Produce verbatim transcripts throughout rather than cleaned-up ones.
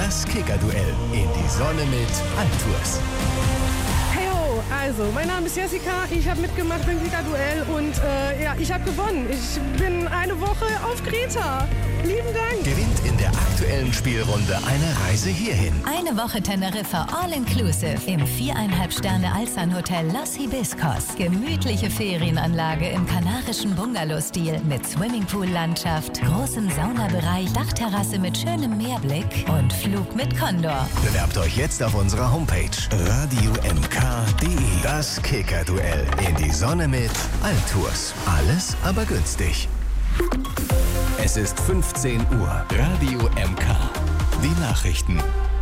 Das Kicker-Duell in die Sonne mit Altours. Heyo, also, mein Name ist Jessica, ich habe mitgemacht beim Kicker-Duell und äh, ja, ich habe gewonnen. Ich bin eine Woche auf Kreta. Lieben Dank. Gewinnt in der aktuellen Spielrunde eine Reise hierhin. Eine Woche Teneriffa All-Inclusive im viereinhalb Sterne Alsan-Hotel Los Hibiscos. Gemütliche Ferienanlage im kanarischen Bungalow-Stil mit Swimmingpool-Landschaft, großem Saunabereich, Dachterrasse mit schönem Meerblick und Flug mit Condor. Bewerbt euch jetzt auf unserer Homepage radio m k punkt d e. Das Kicker-Duell in die Sonne mit Altours. Alles aber günstig. Es ist fünfzehn Uhr. Radio M K. Die Nachrichten.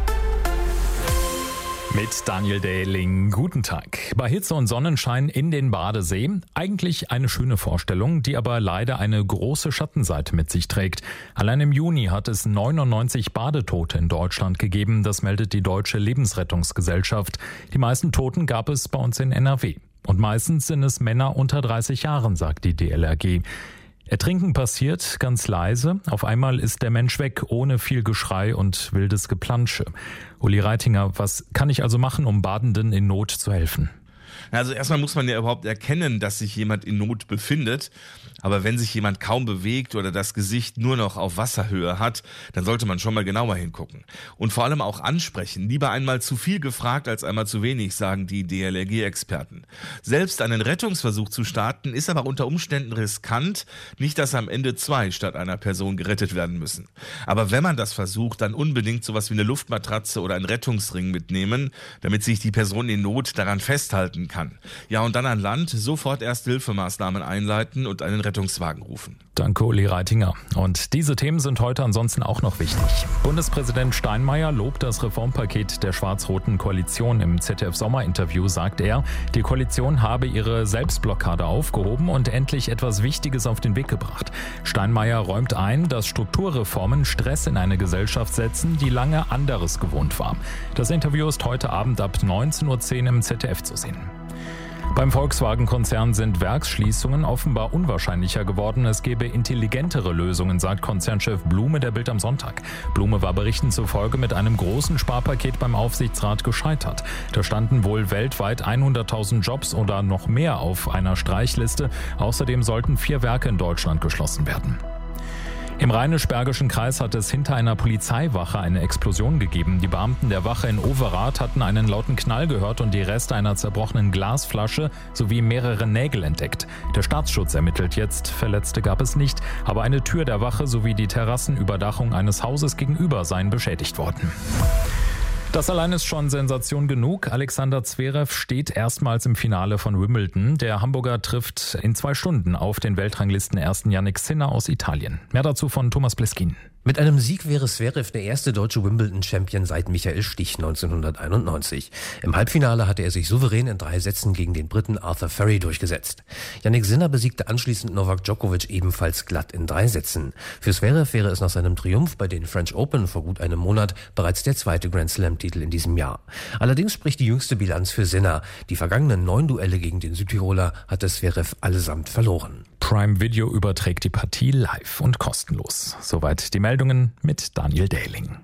Mit Daniel Dehling. Guten Tag. Bei Hitze und Sonnenschein in den Badesee. Eigentlich eine schöne Vorstellung, die aber leider eine große Schattenseite mit sich trägt. Allein im Juni hat es neunundneunzig Badetote in Deutschland gegeben. Das meldet die Deutsche Lebensrettungsgesellschaft. Die meisten Toten gab es bei uns in N R W. Und meistens sind es Männer unter dreißig Jahren, sagt die D L R G. Ertrinken passiert ganz leise. Auf einmal ist der Mensch weg, ohne viel Geschrei und wildes Geplansche. Uli Reitinger, was kann ich also machen, um Badenden in Not zu helfen? Also erstmal muss man ja überhaupt erkennen, dass sich jemand in Not befindet. Aber wenn sich jemand kaum bewegt oder das Gesicht nur noch auf Wasserhöhe hat, dann sollte man schon mal genauer hingucken. Und vor allem auch ansprechen. Lieber einmal zu viel gefragt als einmal zu wenig, sagen die D L R G-Experten. Selbst einen Rettungsversuch zu starten, ist aber unter Umständen riskant. Nicht, dass am Ende zwei statt einer Person gerettet werden müssen. Aber wenn man das versucht, dann unbedingt sowas wie eine Luftmatratze oder einen Rettungsring mitnehmen, damit sich die Person in Not daran festhalten kann. Ja, und dann an Land sofort Erste-Hilfemaßnahmen einleiten und einen Rettungswagen rufen. Danke, Uli Reitinger. Und diese Themen sind heute ansonsten auch noch wichtig. Bundespräsident Steinmeier lobt das Reformpaket der schwarz-roten Koalition. Im Z D F-Sommerinterview sagt er, die Koalition habe ihre Selbstblockade aufgehoben und endlich etwas Wichtiges auf den Weg gebracht. Steinmeier räumt ein, dass Strukturreformen Stress in eine Gesellschaft setzen, die lange anderes gewohnt war. Das Interview ist heute Abend ab neunzehn Uhr zehn im Z D F zu sehen. Beim Volkswagen-Konzern sind Werksschließungen offenbar unwahrscheinlicher geworden. Es gebe intelligentere Lösungen, sagt Konzernchef Blume der Bild am Sonntag. Blume war Berichten zufolge mit einem großen Sparpaket beim Aufsichtsrat gescheitert. Da standen wohl weltweit hunderttausend Jobs oder noch mehr auf einer Streichliste. Außerdem sollten vier Werke in Deutschland geschlossen werden. Im Rheinisch-Bergischen Kreis hat es hinter einer Polizeiwache eine Explosion gegeben. Die Beamten der Wache in Overath hatten einen lauten Knall gehört und die Reste einer zerbrochenen Glasflasche sowie mehrere Nägel entdeckt. Der Staatsschutz ermittelt jetzt. Verletzte gab es nicht, aber eine Tür der Wache sowie die Terrassenüberdachung eines Hauses gegenüber seien beschädigt worden. Das allein ist schon Sensation genug. Alexander Zverev steht erstmals im Finale von Wimbledon. Der Hamburger trifft in zwei Stunden auf den Weltranglisten-Ersten Jannik Sinner aus Italien. Mehr dazu von Thomas Pleskin. Mit einem Sieg wäre Zverev der erste deutsche Wimbledon-Champion seit Michael Stich neunzehnhunderteinundneunzig. Im Halbfinale hatte er sich souverän in drei Sätzen gegen den Briten Arthur Ferry durchgesetzt. Jannik Sinner besiegte anschließend Novak Djokovic ebenfalls glatt in drei Sätzen. Für Zverev wäre es nach seinem Triumph bei den French Open vor gut einem Monat bereits der zweite Grand Slam-Titel in diesem Jahr. Allerdings spricht die jüngste Bilanz für Sinner. Die vergangenen neun Duelle gegen den Südtiroler hatte Zverev allesamt verloren. Prime Video überträgt die Partie live und kostenlos. Soweit die Meldungen mit Daniel Dehling.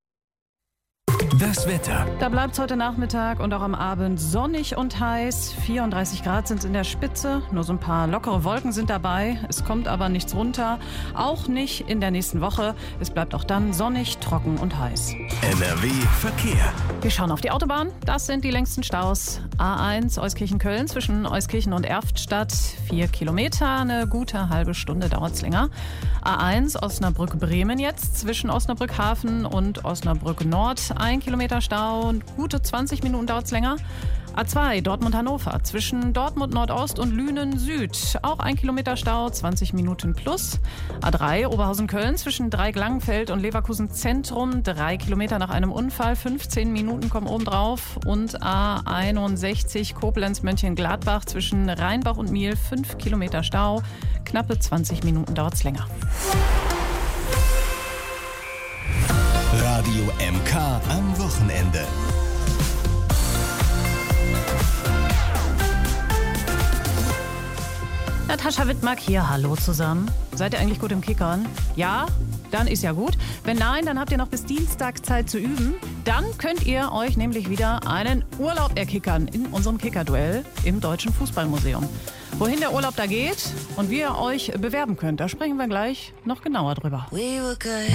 Das Wetter. Da bleibt es heute Nachmittag und auch am Abend sonnig und heiß. vierunddreißig Grad sind in der Spitze. Nur so ein paar lockere Wolken sind dabei. Es kommt aber nichts runter. Auch nicht in der nächsten Woche. Es bleibt auch dann sonnig, trocken und heiß. N R W Verkehr. Wir schauen auf die Autobahn. Das sind die längsten Staus. A eins Euskirchen-Köln zwischen Euskirchen und Erftstadt. Vier Kilometer, eine gute halbe Stunde dauert es länger. A eins Osnabrück-Bremen jetzt zwischen Osnabrück-Hafen und Osnabrück-Nord. Ein Kilometer Stau, gute zwanzig Minuten dauert es länger. A zwei Dortmund-Hannover zwischen Dortmund Nordost und Lünen Süd. Auch ein Kilometer Stau, zwanzig Minuten plus. A drei Oberhausen-Köln zwischen Dreieck-Langenfeld und Leverkusen Zentrum. Drei Kilometer nach einem Unfall, fünfzehn Minuten kommen obendrauf. Und A einundsechzig Koblenz-Mönchengladbach zwischen Rheinbach und Miel. Fünf Kilometer Stau, knappe zwanzig Minuten dauert es länger. Radio M K am Wochenende. Natascha Wittmark hier, hallo zusammen. Seid ihr eigentlich gut im Kickern? Ja? dann ist ja gut. Wenn nein, dann habt ihr noch bis Dienstag Zeit zu üben. Dann könnt ihr euch nämlich wieder einen Urlaub erkickern in unserem Kicker-Duell im Deutschen Fußballmuseum. Wohin der Urlaub da geht und wie ihr euch bewerben könnt, da sprechen wir gleich noch genauer drüber. We were good.